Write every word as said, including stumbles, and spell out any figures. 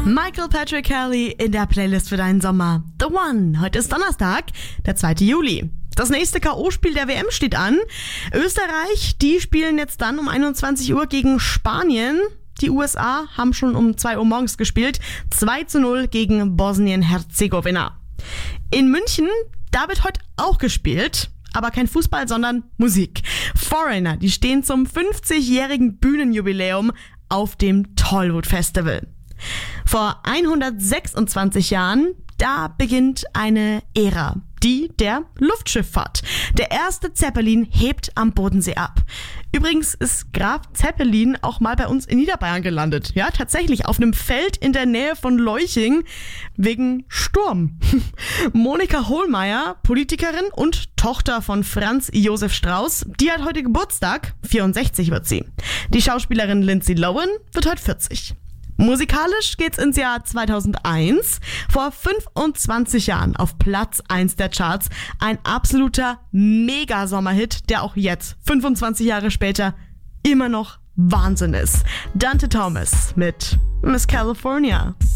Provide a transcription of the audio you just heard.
Michael Patrick Kelly in der Playlist für deinen Sommer. The One. Heute ist Donnerstag, der zweite Juli. Das nächste K O-Spiel der W M steht an. Österreich, die spielen jetzt dann um einundzwanzig Uhr gegen Spanien. Die U S A haben schon um zwei Uhr morgens gespielt. zwei zu null gegen Bosnien-Herzegowina. In München, da wird heute auch gespielt. Aber kein Fußball, sondern Musik. Foreigner, die stehen zum fünfzigjährigen Bühnenjubiläum auf dem Tollwood Festival. Vor hundertsechsundzwanzig Jahren, da beginnt eine Ära, die der Luftschifffahrt. Der erste Zeppelin hebt am Bodensee ab. Übrigens ist Graf Zeppelin auch mal bei uns in Niederbayern gelandet. Ja, tatsächlich auf einem Feld in der Nähe von Leuching wegen Sturm. Monika Hohlmeier, Politikerin und Tochter von Franz Josef Strauß, die hat heute Geburtstag, vierundsechzig wird sie. Die Schauspielerin Lindsay Lohan wird heute vierzig. Musikalisch geht's ins Jahr zweitausendeins, vor fünfundzwanzig Jahren auf Platz eins der Charts. Ein absoluter Mega-Sommerhit, der auch jetzt, fünfundzwanzig Jahre später, immer noch Wahnsinn ist. Dante Thomas mit Miss California.